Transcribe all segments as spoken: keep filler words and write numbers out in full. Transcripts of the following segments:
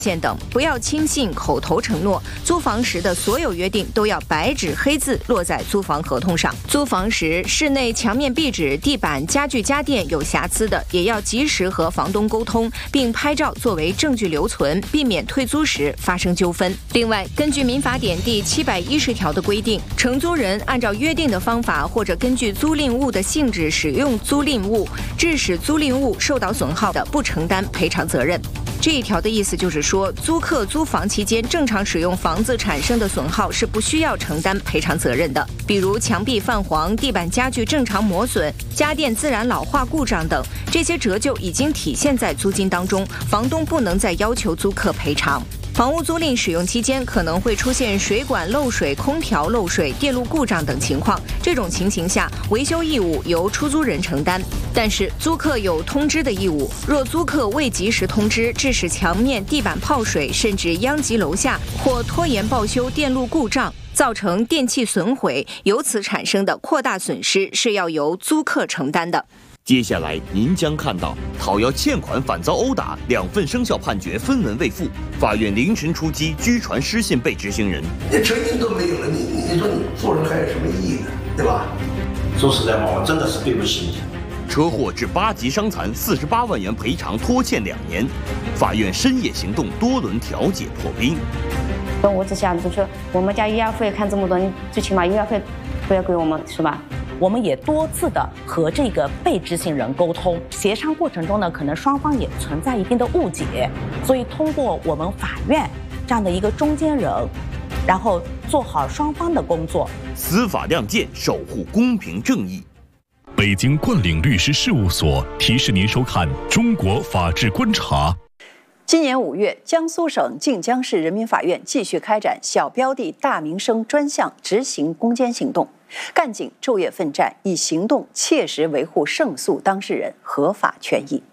件等，不要轻信口头承诺。租房时的所有约定都要白纸黑字落在租房合同上。租房时，室内墙面、壁纸、地板、家具、家电有瑕疵的，也要及时和房东沟通，并拍照作为证据留存，避免退租时发生纠纷。另外，根据民法典第七百一十条的规定，承租人按照约定的方法或者根据租赁物的性质使用租赁物，致使租赁物受到损耗的，不承担赔偿责任。这一条的意思就是说，租客租房期间正常使用房子产生的损耗是不需要承担赔偿责任的，比如墙壁泛黄、地板家具正常磨损、家电自然老化故障等，这些折旧已经体现在租金当中，房东不能再要求租客赔偿。房屋租赁使用期间可能会出现水管漏水、空调漏水、电路故障等情况，这种情形下，维修义务由出租人承担。但是租客有通知的义务，若租客未及时通知，致使墙面、地板泡水，甚至殃及楼下，或拖延报修电路故障，造成电器损毁，由此产生的扩大损失是要由租客承担的。 接下来您将看到讨要欠款反遭殴打，两份生效判决分文未付，法院凌晨出击，拘传失信被执行人。 你诚信都没有了，你你你说你做人还有什么意义呢？对吧？ 说实在话，我真的是对不起你。 车祸致八级伤残，四十八万元赔偿拖欠两年，法院深夜行动，多轮调解破冰。 我只想就是我们家医药费看这么多，你最起码医药费不要给我们，是吧？ 我们也多次的和这个被执行人沟通，协商过程中呢，可能双方也存在一定的误解，所以通过我们法院这样的一个中间人，然后做好双方的工作， 司法亮剑，守护公平正义。 北京冠领律师事务所提示您收看《中国法治观察》。 今年五月，江苏省靖江市人民法院继续开展小标的大名声专项执行攻坚行动，干警昼夜奋战，以行动切实维护胜诉当事人合法权益。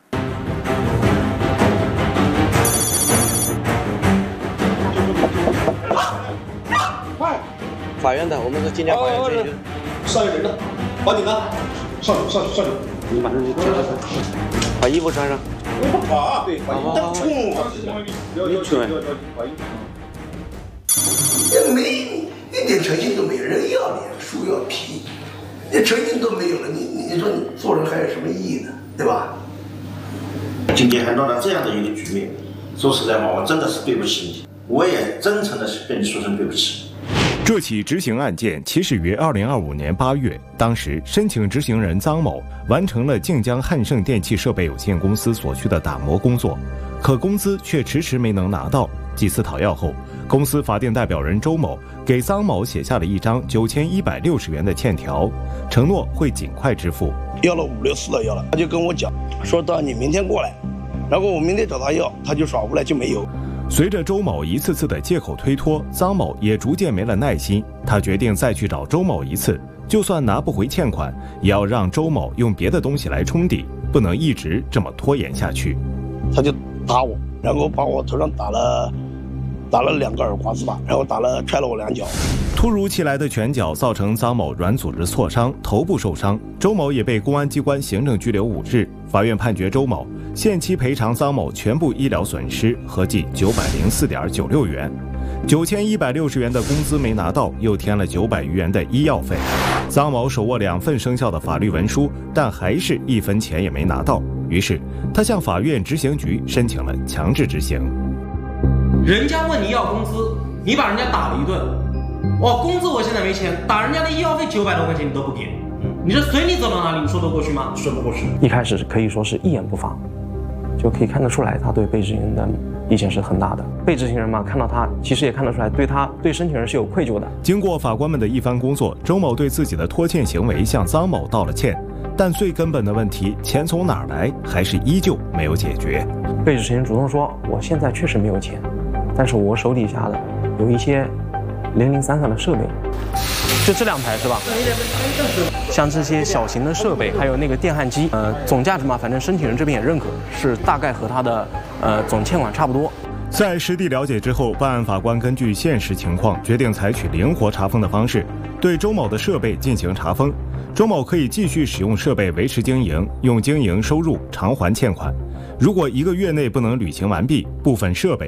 法院的，我们是晋江法院这一上人呢？把你呢？上去，上去，上去！ 你把这这这把衣服穿上。 啊，对，把衣服穿上。 你去。 也没一点诚信都没有，人要脸，树要皮，你诚信都没有了，你你你说你做人还有什么意义呢？对吧？ 今天看到了这样的一个局面，说实在话，我真的是对不起你，我也真诚的跟你说声对不起。 这起执行案件起始于二零二五年八月，当时申请执行人张某完成了靖江汉盛电器设备有限公司所需的打磨工作，可工资却迟迟没能拿到。几次讨要后，公司法定代表人周某给张某写下了一张九千一百六十元的欠条，承诺会尽快支付。 要了五六次了，要了，他就跟我讲，说到你明天过来，然后我明天找他要，他就耍无赖就没有。 随着周某一次次的借口推脱，张某也逐渐没了耐心。他决定再去找周某一次，就算拿不回欠款，也要让周某用别的东西来冲抵，不能一直这么拖延下去。 他就打我，然后把我头上打了打了两个耳刮子吧，然后打了踹了我两脚。 突如其来的拳脚造成张某软组织挫伤，头部受伤。周某也被公安机关行政拘留五日。法院判决周某限期赔偿张某全部医疗损失，合计九百零四点九六元，九千一百六十元的工资没拿到，又添了九百余元的医药费。张某手握两份生效的法律文书，但还是一分钱也没拿到。于是他向法院执行局申请了强制执行。 人家问你要工资，你把人家打了一顿，哦，工资我现在没钱，打人家的医药费九百多块钱你都不给，你这随你走到哪里，你说得过去吗？说不过去。 一开始可以说是一言不发，就可以看得出来他对被执行人的意见是很大的。被执行人嘛，看到他其实也看得出来，对他对申请人是有愧疚的。 经过法官们的一番工作，周某对自己的拖欠行为向张某道了歉，但最根本的问题，钱从哪儿来，还是依旧没有解决。 被执行人主动说，我现在确实没有钱，但是我手底下的有一些零零散散的设备，就这两台是吧？像这些小型的设备，还有那个电焊机，呃，总价值嘛，反正申请人这边也认可，是大概和他的呃总欠款差不多。 在实地了解之后，办案法官根据现实情况，决定采取灵活查封的方式，对周某的设备进行查封。周某可以继续使用设备维持经营，用经营收入偿还欠款。如果一个月内不能履行完毕，部分设备